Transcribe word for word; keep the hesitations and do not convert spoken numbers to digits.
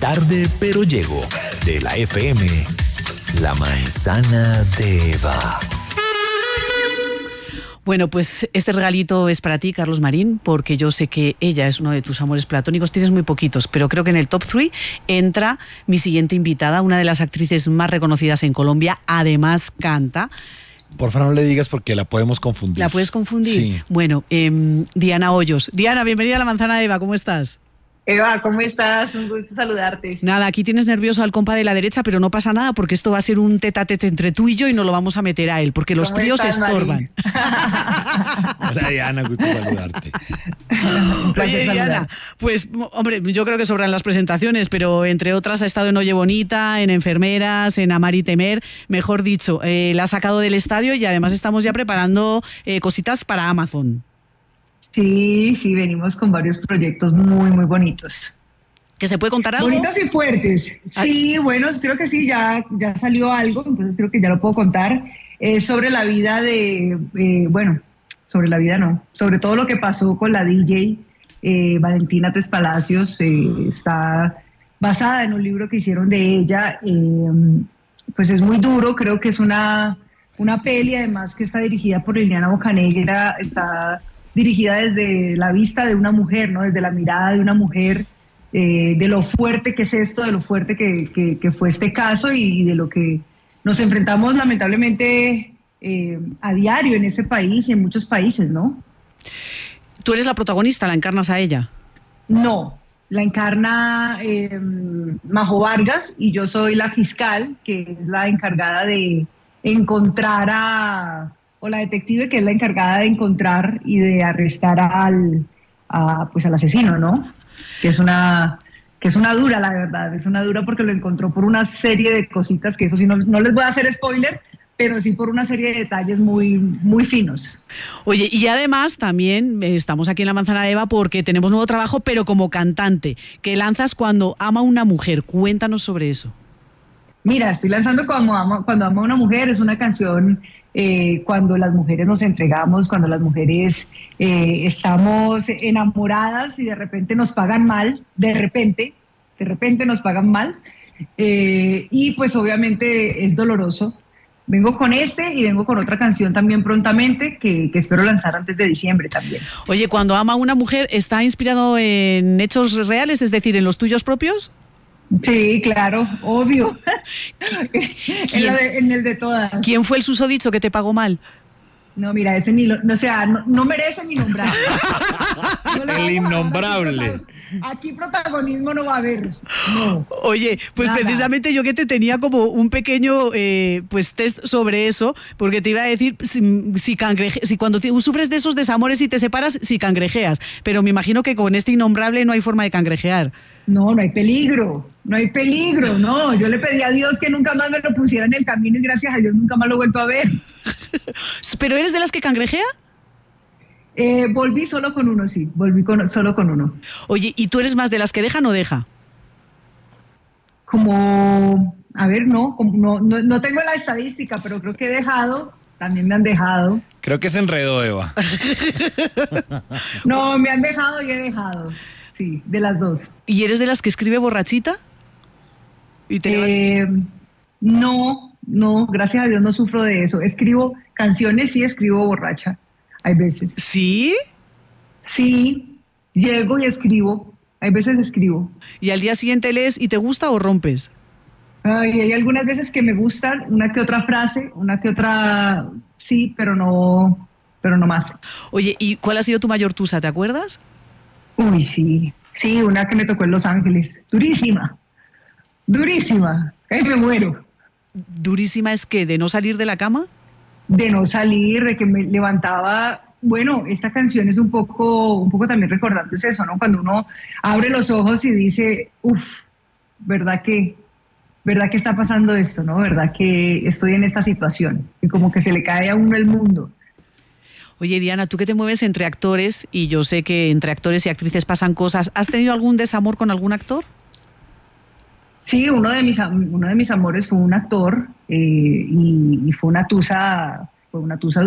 Tarde pero llego, de la F M, La Manzana de Eva. Bueno, pues este regalito es para ti, Carlos Marín, porque yo sé que ella es uno de tus amores platónicos. Tienes muy poquitos, pero creo que en el top tres entra mi siguiente invitada, una de las actrices más reconocidas en Colombia. Además canta. Por favor, no le digas porque la podemos confundir. ¿La puedes confundir? Sí. Bueno, eh, Diana Hoyos. Diana, bienvenida a La Manzana de Eva, ¿cómo estás? Eva, ¿cómo estás? Un gusto saludarte. Nada, aquí tienes nervioso al compa de la derecha, pero no pasa nada porque esto va a ser un tete a tete entre tú y yo y no lo vamos a meter a él, porque los tríos estorban. Hola Diana, gusto saludarte. Oye, Diana, pues hombre, yo creo que sobran las presentaciones, pero entre otras ha estado en Oye Bonita, en Enfermeras, en Amar y Temer, mejor dicho, eh, la ha sacado del estadio y además estamos ya preparando eh, cositas para Amazon. Sí, sí, venimos con varios proyectos muy, muy bonitos. ¿Que se puede contar algo? Bonitos y fuertes. Sí, bueno, creo que sí, ya, ya salió algo, entonces creo que ya lo puedo contar. Es sobre la vida de, eh, bueno, sobre la vida no, sobre todo lo que pasó con la D J eh, Valentina Tres Palacios. Eh, está basada en un libro que hicieron de ella. Eh, pues es muy duro, creo que es una, una peli, además que está dirigida por Liliana Bocanegra, está dirigida desde la vista de una mujer, ¿no? Desde la mirada de una mujer, eh, de lo fuerte que es esto, de lo fuerte que, que, que fue este caso y de lo que nos enfrentamos lamentablemente eh, a diario en este país y en muchos países, ¿no? ¿Tú eres la protagonista, la encarnas a ella? No, la encarna eh, Majo Vargas y yo soy la fiscal, que es la encargada de encontrar a... o la detective que es la encargada de encontrar y de arrestar al, a, pues al asesino, ¿no? Que es una que es una dura, la verdad, es una dura porque lo encontró por una serie de cositas que eso sí no, no les voy a hacer spoiler, pero sí por una serie de detalles muy, muy finos. Oye, y además también estamos aquí en La Manzana de Eva porque tenemos nuevo trabajo, pero como cantante, que lanzas Cuando ama una mujer. Cuéntanos sobre eso. Mira, estoy lanzando Cuando ama, cuando ama una mujer, es una canción... Eh, cuando las mujeres nos entregamos, cuando las mujeres eh, estamos enamoradas y de repente nos pagan mal, de repente, de repente nos pagan mal, eh, y pues obviamente es doloroso. Vengo con este y vengo con otra canción también prontamente que, que espero lanzar antes de diciembre también. Oye, Cuando ama una mujer, ¿está inspirado en hechos reales, es decir, en los tuyos propios? Sí, claro, obvio. en, de, en el de todas. ¿Quién fue el susodicho que te pagó mal? No, mira, ese ni lo, no, o sea, no, no merece ni nombrarlo. No el innombrable. Aquí protagonismo no va a haber. No. Oye, pues nada. Precisamente yo que te tenía como un pequeño eh, pues test sobre eso, porque te iba a decir si, si, cangreje, si cuando te, sufres de esos desamores y te separas, si cangrejeas. Pero me imagino que con este innombrable no hay forma de cangrejear. No, no hay peligro, no hay peligro, no. Yo le pedí a Dios que nunca más me lo pusiera en el camino y gracias a Dios nunca más lo he vuelto a ver. ¿Pero eres de las que cangrejea? Eh, volví solo con uno, sí, volví con, solo con uno. Oye, ¿y tú eres más de las que deja o no deja? Como, a ver, no, como, no, no, no tengo la estadística, pero creo que he dejado, también me han dejado. Creo que se enredó, Eva. No, me han dejado y he dejado. Sí, de las dos. ¿Y eres de las que escribe borrachita? ¿Y te eh, no, no, gracias a Dios no sufro de eso. Escribo canciones, sí escribo borracha, hay veces. ¿Sí? Sí, llego y escribo, hay veces escribo. ¿Y al día siguiente lees y te gusta o rompes? Ay, hay algunas veces que me gustan, una que otra frase, una que otra, sí, pero no, pero no más. Oye, ¿y cuál ha sido tu mayor tusa, te acuerdas? Uy, sí, sí, una que me tocó en Los Ángeles, durísima, durísima, ay, me muero. ¿Durísima es qué? ¿De no salir de la cama? De no salir, de que me levantaba, bueno, esta canción es un poco, un poco también recordando eso, ¿no? Cuando uno abre los ojos y dice, uff, ¿verdad que, verdad que está pasando esto, ¿no? ¿Verdad que estoy en esta situación? Y como que se le cae a uno el mundo. Oye, Diana, tú que te mueves entre actores, y yo sé que entre actores y actrices pasan cosas, ¿has tenido algún desamor con algún actor? Sí, uno de mis, uno de mis amores fue un actor eh, y, y fue una tusa, fue una tusa